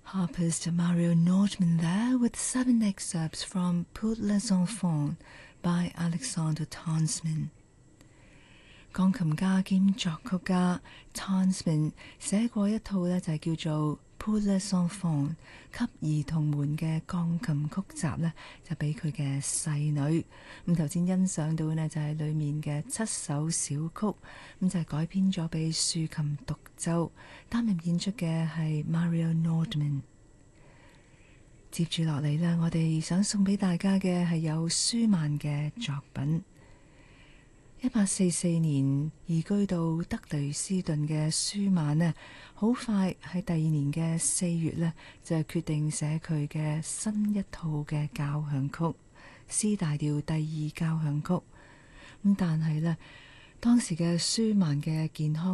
Harpist Mario Nordman there with 7 excerpts from Pour les enfants by Alexander Tansman。 鋼琴家兼作曲家 Tansman 寫過一套呢，就係叫做 Pour les enfants 給兒童們嘅鋼琴曲集呢，就俾佢嘅細女。咁頭先欣賞到呢，就係裡面嘅7首小曲，咁就係改編咗俾豎琴獨奏，擔任演出嘅係 Mario Nordman。 接住落嚟呢，我哋想送俾大家嘅係有舒曼嘅作品。1844年移居到德累斯頓嘅舒曼呢，好快喺第2年嘅4月呢，就決定寫佢嘅新一套嘅交響曲 C 大調第2交響曲。咁但係呢，當時嘅舒曼嘅健康